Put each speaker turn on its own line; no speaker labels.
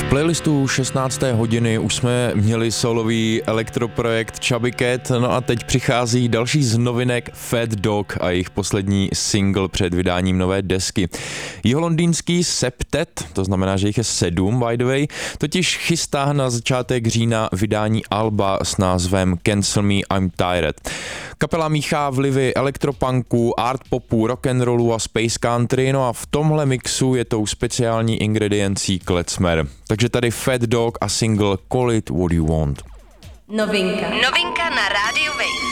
V playlistu 16. hodiny už jsme měli solový elektroprojekt Chubby Cat, no a teď přichází další z novinek Fat Dog a jejich poslední single před vydáním nové desky. Londýnský Septet, to znamená, že jich je 7 by the way, totiž chystá na začátek října vydání alba s názvem Cancel Me, I'm Tired. Kapela míchá vlivy elektropunku, art popu, rock'n'rollu a space country, no a v tomhle mixu je tou speciální ingrediencí klezmer. Takže tady Fat Dog a single Call It What You Want.
Novinka na rádiu Wave.